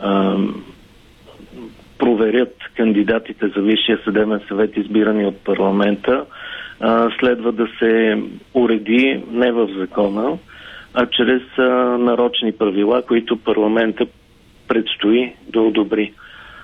проверят кандидатите за Висшия съдебен съвет, избирани от парламента, следва да се уреди не в закона, а чрез нарочни правила, които парламента предстои да одобри.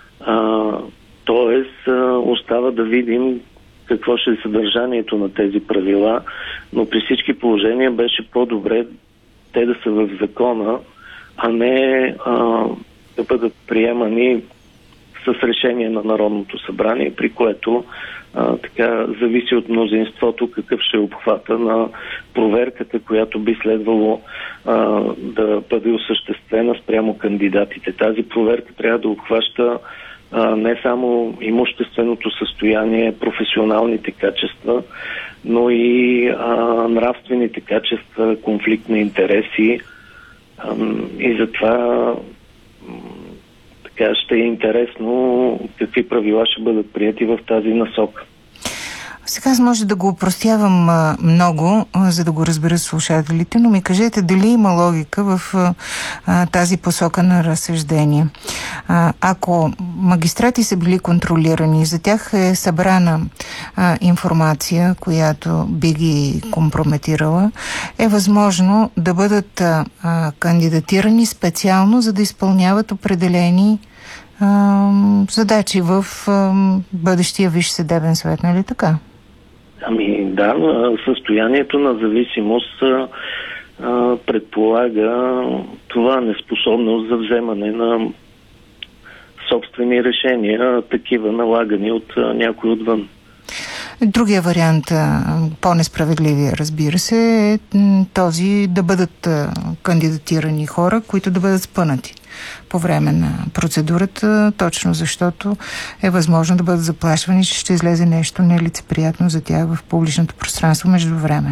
Тоест, остава да видим какво ще е съдържанието на тези правила, но при всички положения беше по-добре те да са в закона, а не да бъдат приемани с решение на Народното събрание, при което така зависи от мнозинството какъв ще е обхвата на проверката, която би следвало да бъде осъществена спрямо кандидатите. Тази проверка трябва да обхваща не само имущественото състояние, професионалните качества, но и нравствените качества, конфликт на интереси. И затова така ще е интересно какви правила ще бъдат приети в тази насока. Сега аз може да го опростявам много, за да го разберат слушателите, но ми кажете дали има логика в тази посока на разсъждение. Ако магистрати са били контролирани, за тях е събрана информация, която би ги компрометирала, е възможно да бъдат кандидатирани специално, за да изпълняват определени задачи в бъдещия Висш съдебен съвет, нали така? Ами да, състоянието на зависимост предполага това неспособност за вземане на собствени решения, такива налагани от някой отвън. Другия вариант, по-несправедливия, разбира се, е този да бъдат кандидатирани хора, които да бъдат спънати по време на процедурата, точно защото е възможно да бъдат заплашвани, че ще излезе нещо нелицеприятно за тях в публичното пространство междувременно.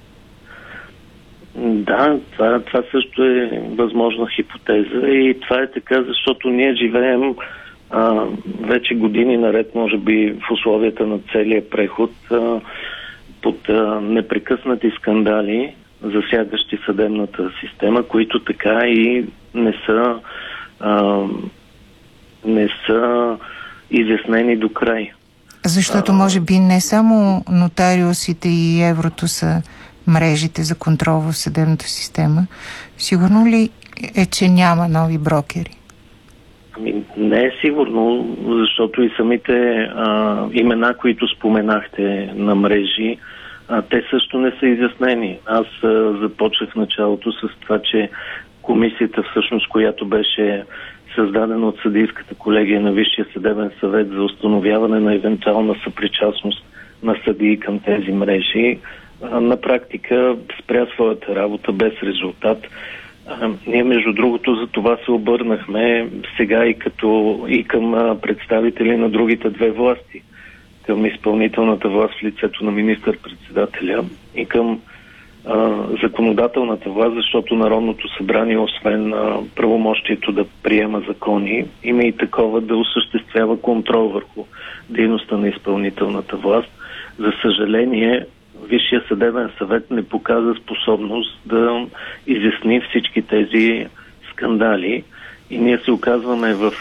Да, това също е възможна хипотеза и това е така, защото ние живеем вече години наред, може би в условията на целия преход, под непрекъснати скандали, засягащи съдебната система, които така и не са изяснени до край. Защото може би не само нотариусите и еврото са мрежите за контрол в съдебната система. Сигурно ли е, че няма нови брокери? Не е сигурно, защото и самите имена, които споменахте на мрежи, те също не са изяснени. Аз започнах началото с това, че комисията, всъщност, която беше създадена от съдийската колегия на Висшия съдебен съвет за установяване на евентуална съпричастност на съдии към тези мрежи, на практика спря своята работа без резултат. Ние, между другото, за това се обърнахме сега и към представители на другите две власти, към изпълнителната власт в лицето на министър-председателя и към законодателната власт, защото Народното събрание, освен правомощието да приема закони, има и такова да осъществява контрол върху дейността на изпълнителната власт. За съжаление, Висшия съдебен съвет не показа способност да изясни всички тези скандали и ние се оказваме в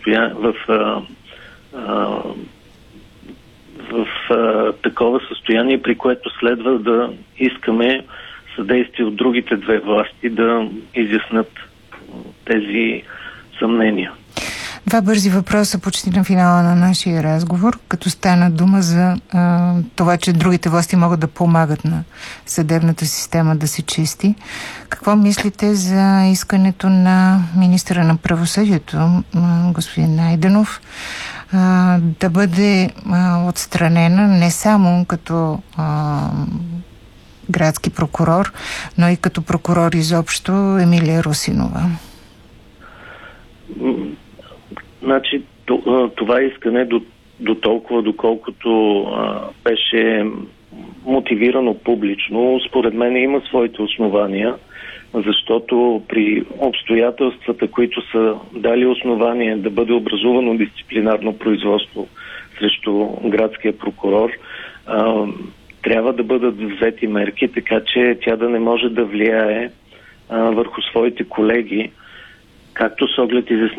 такова състояние, при което следва да искаме съдействие от другите две власти да изяснат тези съмнения. Два бързи въпроса почти на финала на нашия разговор, като стана дума за това, че другите власти могат да помагат на съдебната система да се чисти. Какво мислите за искането на министъра на правосъдието, господин Найденов, да бъде отстранена не само като градски прокурор, но и като прокурор изобщо Емилия Русинова? Значи, това искане до толкова, доколкото беше мотивирано публично, според мен има своите основания, защото при обстоятелствата, които са дали основание да бъде образувано дисциплинарно производство срещу градския прокурор, трябва да бъдат взети мерки, така че тя да не може да влияе върху своите колеги, както с оглед изясняване